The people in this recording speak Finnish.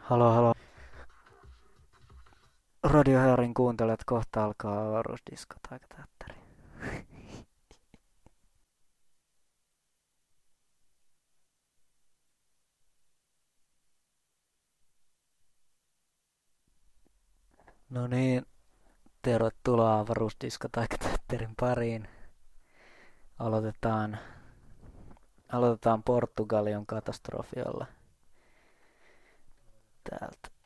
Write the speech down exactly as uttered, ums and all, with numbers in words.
Halo, halo. Radio Hearin kuuntelet, kohta alkaa avaruusdisko taikateatteri. No niin, tervetuloa avaruusdisko taikateatterin pariin. Aloitetaan, aloitetaan Portugalion katastrofiolla. Täältä.